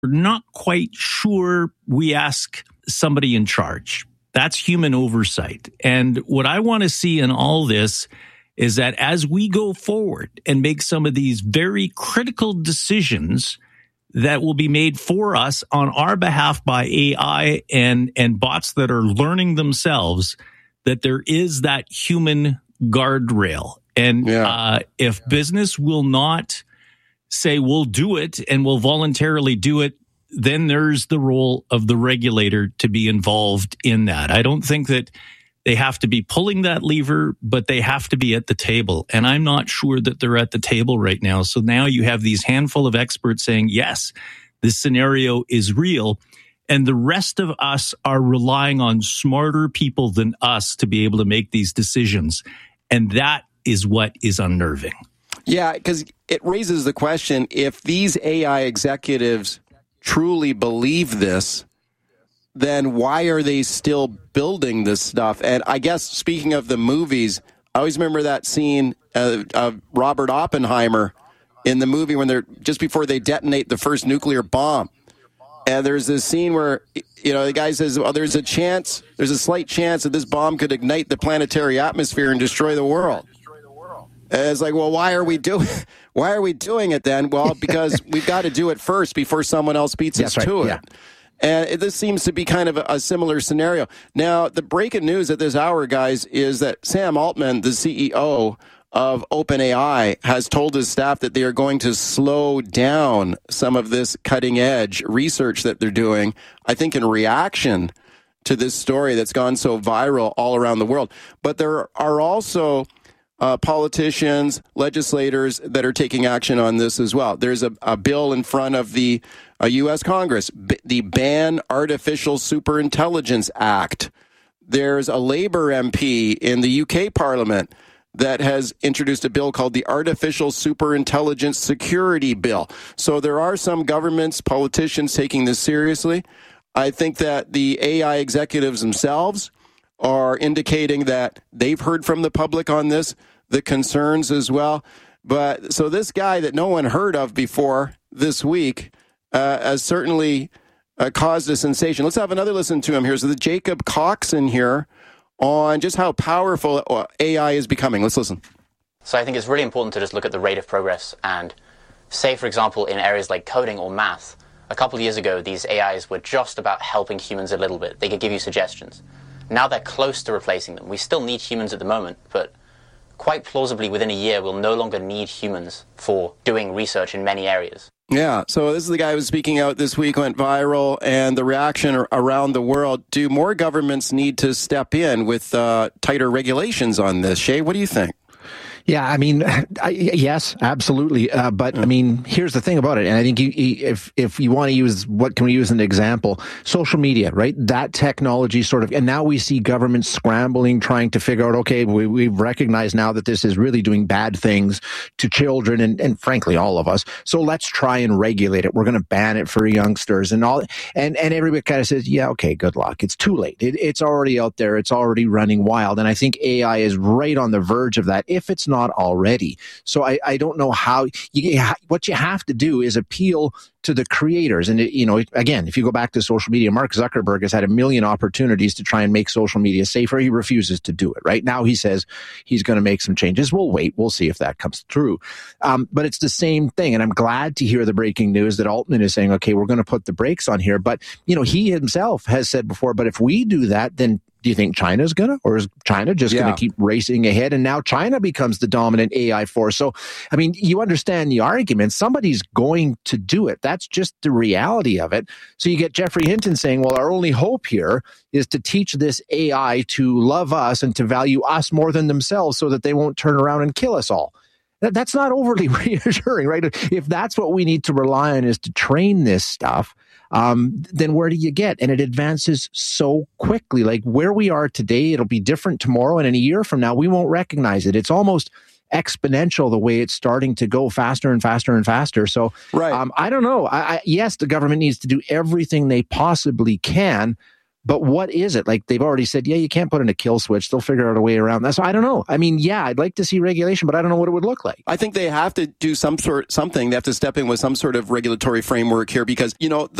not quite sure we ask somebody in charge. That's human oversight. And what I want to see in all this is that as we go forward and make some of these very critical decisions that will be made for us on our behalf by AI and bots that are learning themselves, that there is that human guardrail. And if business will not say we'll do it and will voluntarily do it, then there's the role of the regulator to be involved in that. I don't think that they have to be pulling that lever, but they have to be at the table. And I'm not sure that they're at the table right now. So now you have these handful of experts saying, yes, this scenario is real. And the rest of us are relying on smarter people than us to be able to make these decisions. And that is what is unnerving. Yeah, because it raises the question, if these AI executives truly believe this, then why are they still building this stuff? And I guess, speaking of the movies, I always remember that scene of Robert Oppenheimer in the movie when they're just before they detonate the first nuclear bomb. And there's this scene where, the guy says, well, there's a slight chance that this bomb could ignite the planetary atmosphere and destroy the world. And it's like, well, why are we doing it then? Well, because we've got to do it first before someone else beats us to it. Yeah. And this seems to be kind of a similar scenario. Now, the breaking news at this hour, guys, is that Sam Altman, the CEO of OpenAI, has told his staff that they are going to slow down some of this cutting-edge research that they're doing, I think in reaction to this story that's gone so viral all around the world. But there are also politicians, legislators that are taking action on this as well. There's a bill in front of the U.S. Congress, the Ban Artificial Superintelligence Act. There's a Labour MP in the UK Parliament that has introduced a bill called the Artificial Superintelligence Security Bill. So there are some governments, politicians taking this seriously. I think that the AI executives themselves are indicating that they've heard from the public on this, the concerns as well. But so this guy that no one heard of before this week has certainly caused a sensation. Let's have another listen to him here. So the Jacob Coxon here on just how powerful AI is becoming. Let's listen. So I think it's really important to just look at the rate of progress and say, for example, in areas like coding or math, a couple of years ago, these AIs were just about helping humans a little bit. They could give you suggestions. Now they're close to replacing them. We still need humans at the moment, but quite plausibly within a year, we'll no longer need humans for doing research in many areas. Yeah, so this is the guy who was speaking out this week, went viral, and the reaction around the world. Do more governments need to step in with tighter regulations on this? Shay, what do you think? Yeah, I mean, yes, absolutely. But I mean, here's the thing about it. And I think if you want to use, what can we use as an example? Social media, right? That technology sort of, and now we see governments scrambling, trying to figure out, okay, we've recognized now that this is really doing bad things to children and frankly, all of us. So let's try and regulate it. We're going to ban it for youngsters and all. And everybody kind of says, yeah, okay, good luck. It's too late. It's already out there. It's already running wild. And I think AI is right on the verge of that, if it's not already. So I don't know how what you have to do is appeal to the creators. And again, if you go back to social media, Mark Zuckerberg has had a million opportunities to try and make social media safer. He refuses to do it. Right now, he says he's going to make some changes. We'll wait. We'll see if that comes through. But it's the same thing. And I'm glad to hear the breaking news that Altman is saying, okay, we're going to put the brakes on here. But he himself has said before, but if we do that, then do you think China's going to? Or is China just going to keep racing ahead? And now China becomes the dominant AI force. So, I mean, you understand the argument. Somebody's going to do it. That's just the reality of it. So you get Geoffrey Hinton saying, well, our only hope here is to teach this AI to love us and to value us more than themselves so that they won't turn around and kill us all. That's not overly reassuring, right? If that's what we need to rely on is to train this stuff, then where do you get? And it advances so quickly. Like where we are today, it'll be different tomorrow. And in a year from now, we won't recognize it. It's almost exponential the way it's starting to go faster and faster and faster. So I don't know. Yes, the government needs to do everything they possibly can. But what is it? Like, they've already said, yeah, you can't put in a kill switch. They'll figure out a way around that. So I don't know. I mean, yeah, I'd like to see regulation, but I don't know what it would look like. I think they have to do something. They have to step in with some sort of regulatory framework here because, the